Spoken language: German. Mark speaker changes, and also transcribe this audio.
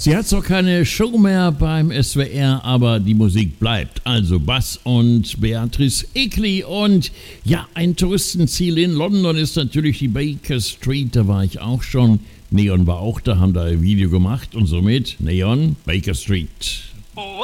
Speaker 1: Sie hat zwar keine Show mehr beim SWR, aber die Musik bleibt. Also Bass und Beatrice Egli. Und ja, ein Touristenziel in London ist natürlich die Baker Street. Da war ich auch schon. Neon war auch da, haben da ein Video gemacht und somit Neon Baker Street.